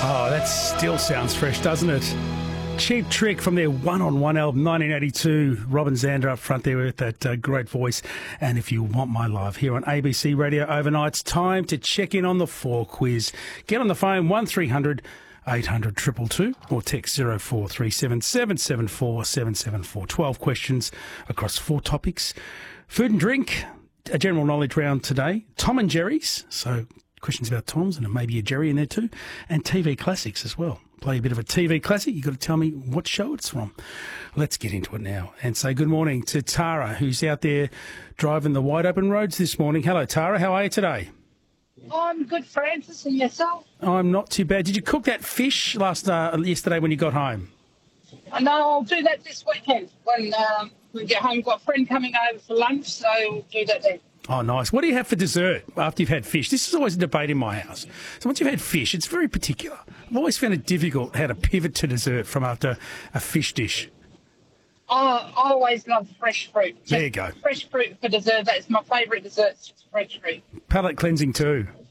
Oh, that still sounds fresh, doesn't it? Cheap Trick from their one-on-one album, 1982. Robin Zander up front there with that great voice. And If You Want My Love here on ABC Radio Overnight, it's time to check in on the 4 quiz. Get on the phone, 1300 800 222 or text 0437 774 774. 12 questions across 4 topics. Food and drink, a general knowledge round today. Tom and Jerry's, so questions about Tom's and maybe a Jerry in there too. And TV classics as well. Play a bit of a TV classic. You've got to tell me what show it's from. Let's get into it now and say good morning to Tara, who's out there driving the wide open roads this morning. Hello, Tara. How are you today? I'm good, Francis, and yourself? I'm not too bad. Did you cook that fish yesterday when you got home? No, I'll do that this weekend when we get home. Got a friend coming over for lunch, so we'll do that then. Oh, nice. What do you have for dessert after you've had fish? This is always a debate in my house. So once you've had fish, it's very particular. I've always found it difficult how to pivot to dessert from after a fish dish. I always love fresh fruit. There you go. Fresh fruit for dessert. That's my favourite dessert, just fresh fruit. Palate cleansing too.